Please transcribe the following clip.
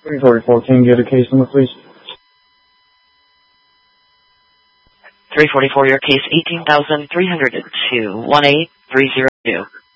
344, can you get a case number, please? 344, your case 18,302, 18302.